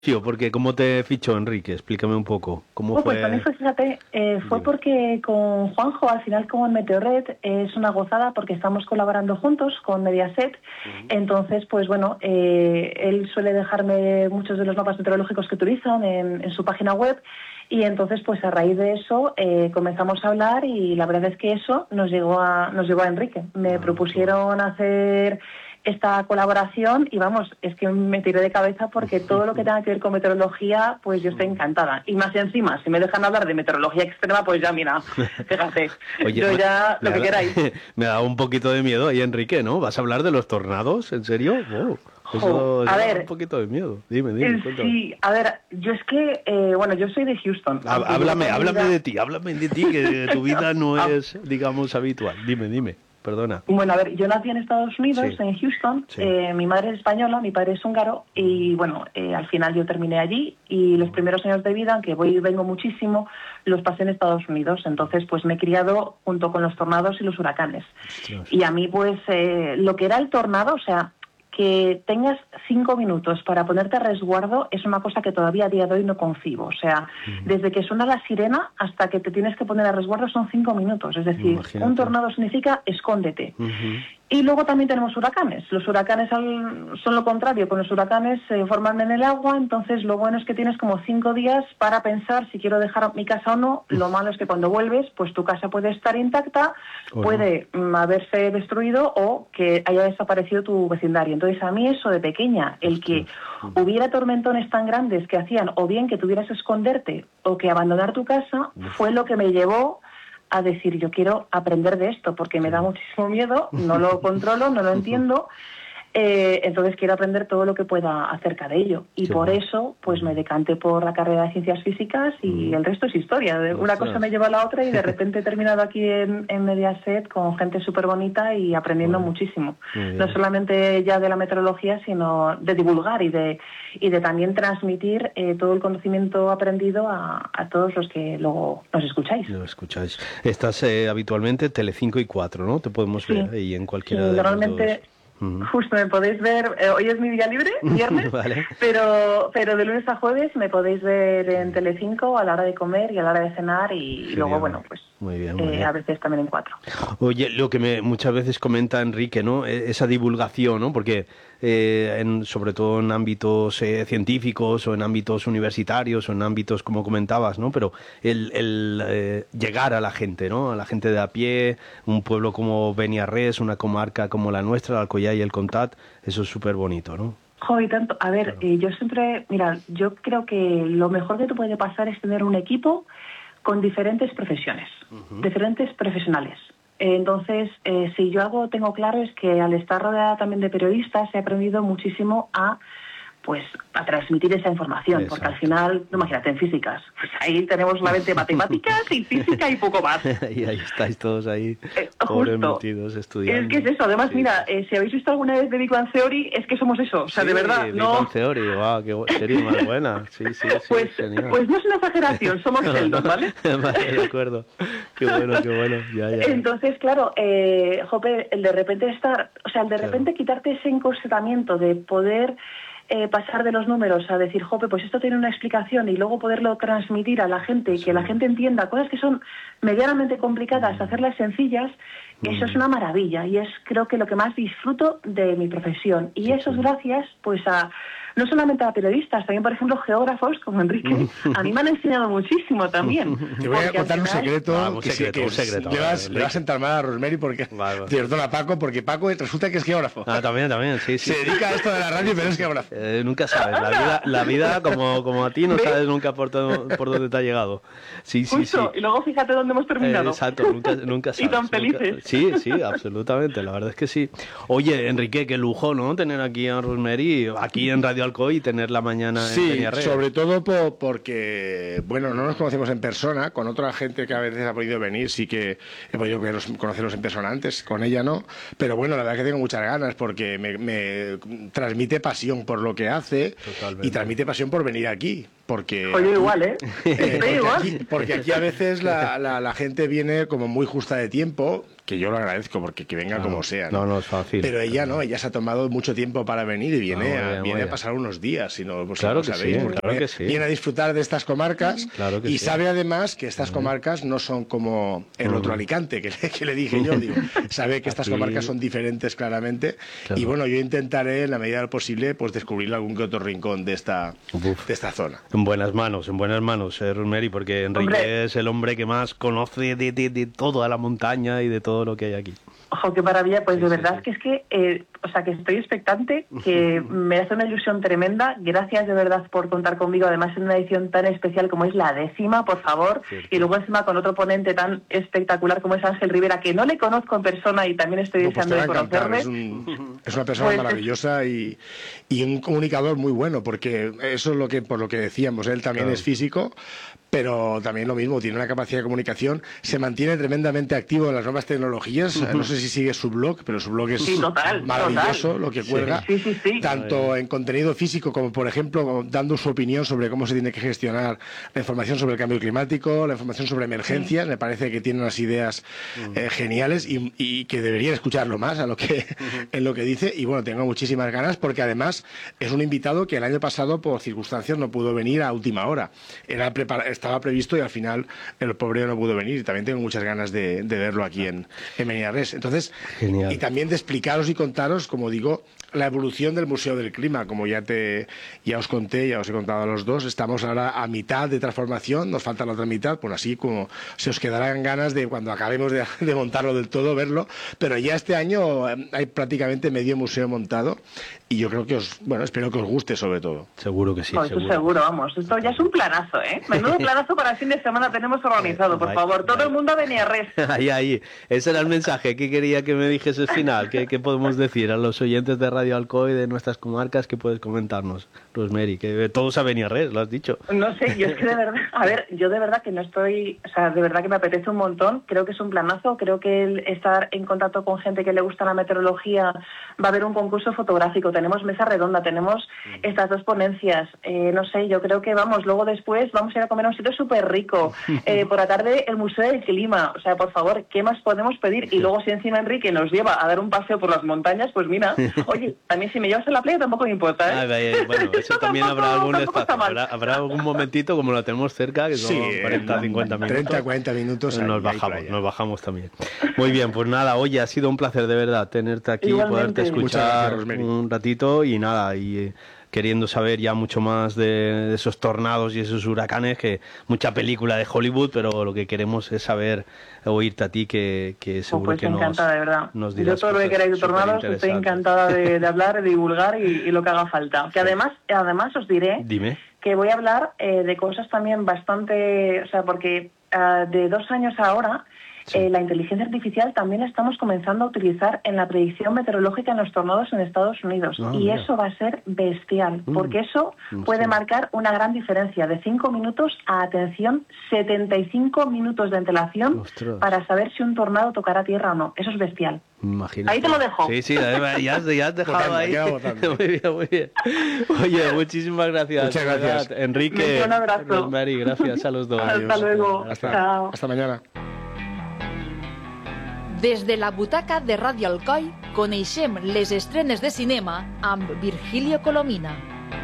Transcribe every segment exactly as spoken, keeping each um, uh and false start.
Tío, porque ¿cómo te fichó Enrique? Explícame un poco. ¿Cómo Oh, pues fue? también fue, fíjate, eh, fue Dime. porque con Juanjo, al final como en Meteorred, eh, es una gozada porque estamos colaborando juntos con Mediaset. Ujú. Entonces, pues bueno, eh, él suele dejarme muchos de los mapas meteorológicos que utilizan en, en su página web. Y entonces, pues a raíz de eso, eh, comenzamos a hablar y la verdad es que eso nos llegó a, nos llegó a Enrique. Me Ah, qué bueno. propusieron hacer esta colaboración y vamos, es que me tiré de cabeza porque todo lo que tenga que ver con meteorología, pues yo estoy encantada. Y más encima, si me dejan hablar de meteorología extrema, pues ya mira, fíjate, Oye, yo me, ya me lo que ha, queráis. me ha dado un poquito de miedo ahí, Enrique, ¿no? ¿Vas a hablar de los tornados? ¿En serio? Wow. Jo, Eso, a eso da un ver, poquito de miedo. Dime, dime, eh, cuéntame. sí, a ver, yo es que, eh, bueno, yo soy de Houston, Há- aunque llevo Háblame, toda mi háblame vida... de ti, háblame de ti, que tu vida no Ah, es, digamos, habitual. Dime, dime, perdona. bueno, a ver, yo nací en Estados Unidos, Sí, en Houston. sí. Eh, mi madre es española, mi padre es húngaro y bueno, eh, al final yo terminé allí y los primeros años de vida, aunque voy y vengo muchísimo, los pasé en Estados Unidos. Entonces, pues me he criado junto con los tornados y los huracanes. Ostras. Y a mí, pues, eh, lo que era el tornado, o sea, que tengas cinco minutos para ponerte a resguardo es una cosa que todavía a día de hoy no concibo. O sea, desde que suena la sirena hasta que te tienes que poner a resguardo son cinco minutos. Es decir, Imagínate. un tornado significa escóndete. Ujú. Y luego también tenemos huracanes. Los huracanes al- son lo contrario. Con los huracanes se forman en el agua, entonces lo bueno es que tienes como cinco días para pensar si quiero dejar mi casa o no. Lo malo es que cuando vuelves, pues tu casa puede estar intacta, O no. puede mm, haberse destruido o que haya desaparecido tu vecindario. Entonces a mí eso de pequeña, el que hubiera tormentones tan grandes que hacían o bien que tuvieras que esconderte o que abandonar tu casa, fue lo que me llevó a decir, yo quiero aprender de esto porque me da muchísimo miedo, no lo controlo, no lo entiendo, eh, entonces quiero aprender todo lo que pueda acerca de ello. Y Qué por bueno. eso, pues me decanté por la carrera de Ciencias Físicas y el resto es historia. De- Una Ostras. cosa me lleva a la otra y de repente he terminado aquí en, en Mediaset con gente súper bonita y aprendiendo Bueno, muchísimo. muy bien. No solamente ya de la meteorología, sino de divulgar y de, y de también transmitir eh, todo el conocimiento aprendido a, a todos los que luego nos escucháis. Lo escucháis. Estás eh, habitualmente Telecinco y cuatro, ¿no? Te podemos Sí. ver ahí en Sí, cualquiera de los normalmente dos. Ujú. justo me podéis ver, eh, hoy es mi día libre, viernes, Vale. pero pero de lunes a jueves me podéis ver en Telecinco a la hora de comer y a la hora de cenar y Genial. luego, bueno, pues Muy bien, muy eh, bien. a veces también en cuatro. Oye, lo que me muchas veces comenta Enrique, ¿no? E- Esa divulgación, ¿no? Porque eh, en, sobre todo en ámbitos eh, científicos o en ámbitos universitarios o en ámbitos como comentabas, ¿no? Pero el, el eh, llegar a la gente, ¿no? A la gente de a pie, un pueblo como Beniarrés, una comarca como la nuestra, el Alcoyá y el Contat, eso es súper bonito, ¿no? Jo, y tanto, a ver, eh, yo siempre, mira, yo creo que lo mejor que te puede pasar es tener un equipo con diferentes profesiones, diferentes profesionales. Eh, Entonces, eh, si yo algo tengo claro es que al estar rodeada también de periodistas he aprendido muchísimo a pues a transmitir esa información, porque al Exacto. final, no, imagínate, en físicas, pues ahí tenemos solamente matemáticas y física y poco más. y ahí estáis todos ahí, Eh, pobres justo. metidos estudiando. Es que es eso, además, Sí, mira, sí. eh, si habéis visto alguna vez de Big Bang Theory, es que somos eso, o sea, Sí, de verdad, Big no... Bang Theory, wow, qué bu- serie más buena. Sí, sí, sí, Pues, genial. pues no es una exageración, somos Sheldon, ¿vale? Vale, de acuerdo. Qué bueno, qué bueno. Ya, ya. Entonces, claro, eh, Jope, el de repente estar, o sea, el de Claro. repente quitarte ese encorsetamiento de poder eh, pasar de los números a decir, Jope, pues esto tiene una explicación y luego poderlo transmitir a la gente y que la gente entienda cosas que son medianamente complicadas, hacerlas sencillas, eso es una maravilla y es creo que lo que más disfruto de mi profesión. Y eso es gracias pues a no solamente a periodistas, también por ejemplo geógrafos como Enrique, a mí me han enseñado muchísimo también. Te voy a porque al contar un final- secreto, Ah, un que, sí- secreto, que un secreto, le, vas, vale, le va a sentar mal a Rosemary porque Vale, vale. perdona a Paco, porque Paco resulta que es geógrafo. Ah, también, también, sí, sí. Se dedica a esto de la radio, pero es geógrafo. Eh, nunca sabes, la vida, la vida como, como a ti no sabes nunca por, todo- por dónde te ha llegado. Sí, sí, sí. Justo, y luego fíjate dónde hemos Eh, terminado. exacto, nunca, nunca sabes. Y tan nunca- felices. Sí, sí, absolutamente, la verdad es que sí. Oye, Enrique, qué lujo, ¿no? Tener aquí a Rosemary, aquí en Radio Alcoy y tener la mañana en Sí, Peñarrea. sobre todo po- porque, bueno, no nos conocemos en persona, con otra gente que a veces ha podido venir, sí que he podido verlos- conocerlos en persona antes, con ella no, pero bueno, la verdad es que tengo muchas ganas porque me, me transmite pasión por lo que hace Totalmente. y transmite pasión por venir aquí, porque... Oye, igual, ¿eh? Eh, Estoy porque, igual. aquí, porque aquí a veces la, la- la gente viene como muy justa de tiempo, que yo lo agradezco, porque que venga no, como sea. ¿no? no, no es fácil. Pero ella no, ella se ha tomado mucho tiempo para venir y viene, no, a, vaya, viene vaya. a pasar unos días, si no, pues claro si no que sabéis. sí, porque claro viene, que sí. viene a disfrutar de estas comarcas claro que y sí. sabe además que estas comarcas no son como el otro Alicante, que, que le dije yo, digo, sabe que estas Aquí... comarcas son diferentes claramente. Claro. Y bueno, yo intentaré, en la medida de lo posible, pues descubrir algún que otro rincón de esta, de esta zona. En buenas manos, en buenas manos, eh, Rosemary, porque Enrique hombre. es el hombre que más conoce de, de, de toda la montaña y de todo lo que hay aquí. Ojo, qué maravilla, pues sí, de sí, verdad sí. que es que, eh, o sea, que estoy expectante, que me hace una ilusión tremenda. Gracias de verdad por contar conmigo, además en una edición tan especial como es la décima, por favor, Cierto. y luego encima con otro ponente tan espectacular como es Ángel Rivera, que no le conozco en persona y también estoy No, pues deseando te va de a encantar. conocerle. Es, un, es una persona Pues es- maravillosa y, y un comunicador muy bueno, porque eso es lo que, por lo que decíamos, él también Claro. es físico, pero también lo mismo, tiene una capacidad de comunicación, se mantiene tremendamente activo en las nuevas tecnologías. No sé si sigue su blog, pero su blog es Sí, total, maravilloso, total. lo que cuelga, Sí, sí, sí. tanto en contenido físico como, por ejemplo, dando su opinión sobre cómo se tiene que gestionar la información sobre el cambio climático, la información sobre emergencias. Me parece que tiene unas ideas eh, geniales y, y que deberían escucharlo más a lo que, en lo que dice. Y bueno, tengo muchísimas ganas porque además es un invitado que el año pasado por circunstancias no pudo venir a última hora. Era prepara- estaba previsto y al final el pobre no pudo venir. Y también tengo muchas ganas de, de verlo aquí en, en Beniarrés. Entonces, Genial. y también de explicaros y contaros, como digo, la evolución del Museo del Clima. Como ya te ya os conté, ya os he contado a los dos, estamos ahora a mitad de transformación, nos falta la otra mitad, pues así como se os quedarán ganas de cuando acabemos de, de montarlo del todo, verlo, pero ya este año eh, hay prácticamente medio museo montado y yo creo que os, bueno, espero que os guste sobre todo. Seguro que sí, No, eso seguro. seguro, vamos. Esto ya es un planazo, ¿eh? Menudo planazo para el fin de semana tenemos organizado, por Vaya, favor. Todo vaya. el mundo a Beniarrés. Ahí, ahí. Ese era el mensaje que quería que me dijese al final. ¿Qué, qué podemos decir a los oyentes de Radio Alcoy, de nuestras comarcas? ¿Qué puedes comentarnos, Rosemary? Que todos a Beniarrés, lo has dicho. No sé, yo es que de verdad, a ver, yo de verdad que no estoy, o sea, de verdad que me apetece un montón, creo que es un planazo, creo que el estar en contacto con gente que le gusta la meteorología, va a haber un concurso fotográfico, tenemos mesa redonda, tenemos estas dos ponencias, eh, no sé, yo creo que vamos, luego después vamos a ir a comer a un sitio súper rico, eh, por la tarde el Museo del Clima, o sea, por favor, ¿qué más podemos pedir? Y luego si encima Enrique nos lleva a dar un paseo por las montañas, pues mira, oye, también si me llevas a la playa tampoco me importa, ¿eh? Ay, ay, ay, bueno, eso también tampoco- habrá algún tampoco está espacio. mal. Habrá, habrá algún momentito, como la tenemos cerca, que son Sí, cuarenta, cincuenta minutos. treinta, cuarenta minutos. Nos ahí, ahí bajamos, playa. nos bajamos también. Muy bien, pues nada, oye, ha sido un placer de verdad tenerte aquí, Igualmente. poderte Muchas gracias, escuchar Rosemary. un ratito y nada, y eh, queriendo saber ya mucho más de, de esos tornados y esos huracanes, que mucha película de Hollywood, pero lo que queremos es saber, oírte a ti, que, que seguro Pues que nos, encantada, de verdad. nos Yo dirás todo lo que cosas queráis de tornados, estoy superinteresantes. encantada de, de hablar, de divulgar y, y lo que haga falta. Que además, además os diré Dime. que voy a hablar eh, de cosas también bastante, o sea, porque ah, de dos años a ahora Sí. eh, la inteligencia artificial también la estamos comenzando a utilizar en la predicción meteorológica en los tornados en Estados Unidos. Ah, y mira. eso va a ser bestial, Mm. porque eso Mm, puede sí. marcar una gran diferencia de cinco minutos a, atención, setenta y cinco minutos de antelación Ostras. para saber si un tornado tocará tierra o no. Eso es bestial. Imagínate. Ahí te lo dejo. Sí, sí, ahí ya, has- ya has dejado Votando, ahí. queda votando. Muy bien, muy bien. Oye, muchísimas gracias. Muchas de gracias. verdad. Enrique, Un abrazo. Rosemary, gracias a los dos. Hasta Adiós. luego. Hasta, Chao. hasta mañana. Des de la butaca de Ràdio Alcoi coneixem les estrenes de cinema amb Virgilio Colomina.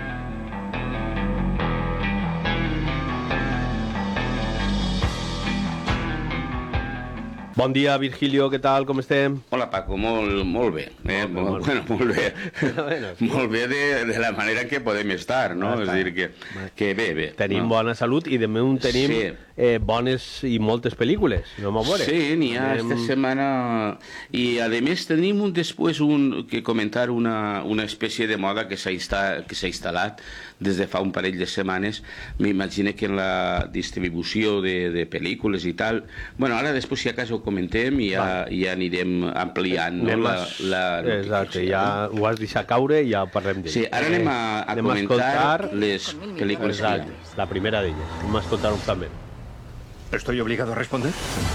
Bon dia, Virgilio, què tal, com estem? Hola Paco, molt, molt bé. Eh? Molt bé, Molt, molt bé. bueno, molt bé. Bueno, sí. Molt bé de, de la manera que podem estar, no? Ah, És està. a dir, que, que bé, bé. Tenim no? bona salut i de moment tenim Sí. eh, bones i moltes pel·lícules, no m'ho veure. Sí, n'hi ha Anem- esta setmana i a més tenim un, després un, que comentar una, una espècie de moda que s'ha insta- que s'ha instal·lat des de fa un parell de setmanes. M'imagino que en la distribució de, de pel·lícules i tal, bueno, ara després si acaso ho comentem i ja, ja anirem ampliant, no? Anem La, a- la Exacte, notificació. ja ho has deixat caure i ja parlem d'ell. Sí, ara anem a, a anem comentar escoltar les pel·lícules que hi ha. Exacte, la primera d'elles. Anem a escoltar un fragment. ¿Estoy obligado a responder?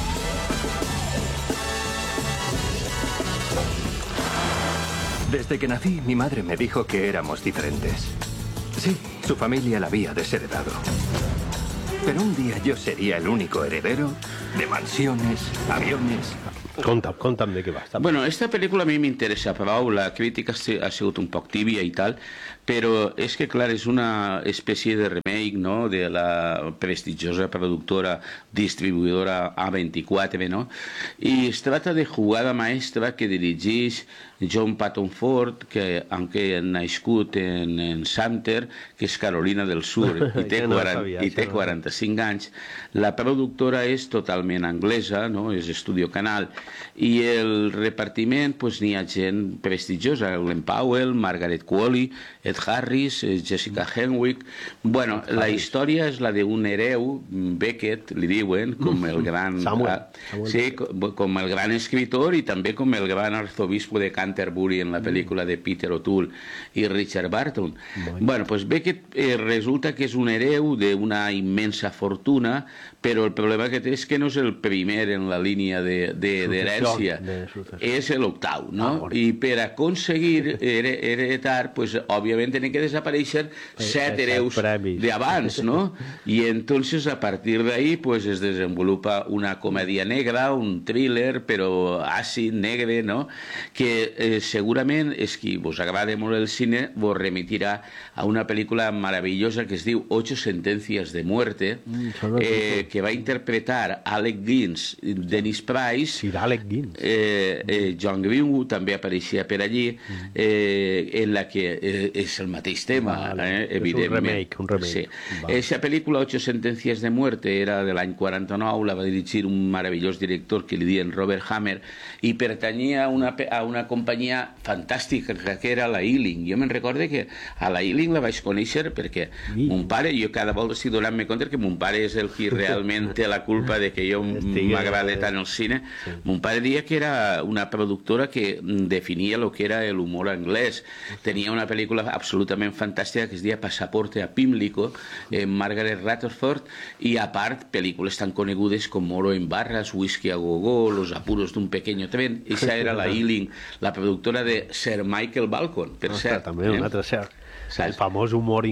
Desde que nací, mi madre me dijo que éramos diferentes. Sí, su familia la había desheredado. Pero un día yo sería el único heredero de mansiones, aviones Conta'm, conta'm de què va. Bueno, esta pel·lícula a mi m'interessa prou, la crítica ha sigut un poc tibia i tal, però és que, clar, és una espècie de remake, no?, de la prestigiosa productora distribuïdora A veinticuatro, no?, i es trata de Jugada Maestra, que dirigeix John Patton Ford, que, aunque ha nascut en, en Sumter, que és Carolina del Sur, i té, no quaranta, sabia, i té no quaranta-cinc anys. La productora és totalment anglesa, no?, és Estudio Canal, i el repartiment, pues, n'hi ha gent prestigiosa, Glenn Powell, Margaret Qualley, Ed Harris, Jessica Henwick. Bueno, la història és la d'un hereu, Beckett, li diuen, com el gran... Samuel. Sí, com el gran escritor i també com el gran arzobispo de Canterbury en la pel·lícula de Peter O'Toole i Richard Barton. Bueno, pues Beckett eh, resulta que és un hereu d'una immensa fortuna, però el problema que té és que no és el primer en la línia d'herència, de, de és l'octau, no? Ah, I per aconseguir heretar, pues, òbviament tenen que desaparèixer set hereus d'abans, no? I entonces a partir d'ahí pues, es desenvolupa una comèdia negra, un thriller, però àcid, negre, no? Que eh, segurament és qui vos agrada molt el cine vos remitirà a una pel·lícula meravellosa que es diu Ocho sentencias de muerte, eh, que va interpretar Alec Guinness, Dennis Price, sí, Alec Guinness. Eh, eh, John Greenwood també apareixia per allí, eh, en la que eh, és el mateix tema, vale. eh, evidentment. És un remake, un remake. Sí. Vale. Esa pel·lícula, Ocho sentencias de muerte, era de l'any quaranta-nou, la va dirigir un meravellós director que li diuen Robert Hammer, i pertanyia a una, a una companyia fantàstica que era la Ealing. Jo me'n recorde que a la Ealing la vaig conèixer perquè sí. mon pare, jo cada volta estic donant-me compte que mon pare és el qui realment té la culpa de que jo m'agrada tant el cine. Sí. Mon pare deia que era una productora que definia el que era l'humor anglès. Tenia una pel·lícula absolutament fantàstica que es deia Passaporte a Pimlico, eh, Margaret Rutherford, i a part pel·lícules tan conegudes com Moro en barras, Whisky a Gogó, Los apuros d'un pequeño tren. Esa era la Ealing, la productora de Sir Michael Balcon, per cert. També un altre cert. El famós humor